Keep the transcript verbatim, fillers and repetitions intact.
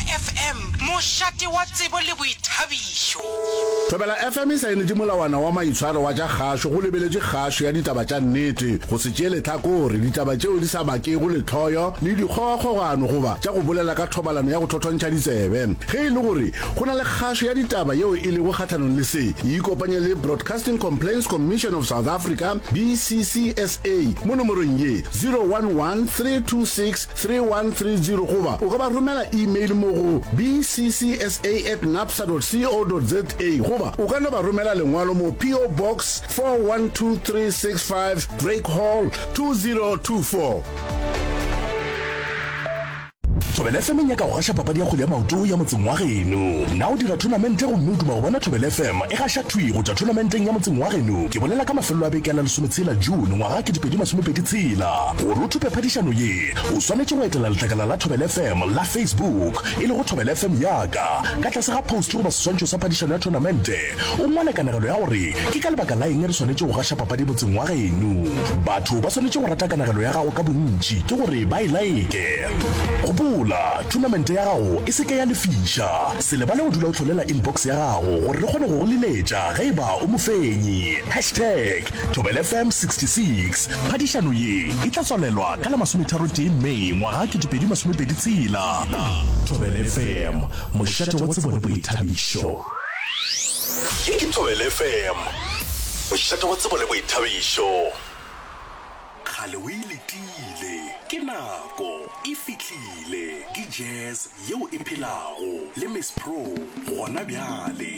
F M mošate wa tsebo le boithabišo. Thobela F M isa ene di molawana wa maitshwaro wa tša kgašo go lebeletse kgašo ya ditaba tša nnete go se tšee lehlakore ditaba tšeo di sa bakego letlhoyo le dikgokgogano goba tša go bolela ka thobalano ya go thothontšha ditsebe ge e le gore go na le kgašo ya ditaba yeo e lego kgathanong le se e ikopanye le Broadcasting Complaints Commission of South Africa B C C S A mo nomorong ye zero one one three two six three one three zero goba o ka ba romela email mo go b c c s a at napsa dot co dot za goba o ka no ba romela lengwalo mo P O Box four one two three six five Drake Hall two zero two four. Thobela F M nyaka go gasha papadi ya kgwele ya maoto ya motseng wa geno na o dira tournament go mme duma go bona Thobela F M e gasha thwi go tla tournamenteng ya motseng wa geno ke bolela ka mafelo a beke la lesometsela June ngwaga ke dipedi masomepedi tshela go rutupe phadišano ye o swanetse go etela letlakala la Thobela F M la Facebook e le go Thobela F M yaka ka tlase ga post go ba seswantšho sa phadišano ya tournamente o ngwale kanagelo ya gore ke ka lebaka la eng re swanetse go gasha papadi motseng wa geno batho ba swanetse go rata kanagelo ya gago ka bontši ke gore ba e like go bula tournament ya gago e seke ya lefisha se lebale go dula o tlholela inbox ya gago gore re kgone go go leletša ge ba o mofenyi hashtag Thobela F M sixty-six phadišano ye e tla tswalelwa ka la masometharotee Mei ngwaga ke dipedi masomepedi tshela Thobela F M mošate wa tsebo le boithabišo ke Thobela F M mošate wa tsebo le boithabišo kgale o iletile ke nako e fihlile ke jazz yeo e phelago le Miss Pro gona bjale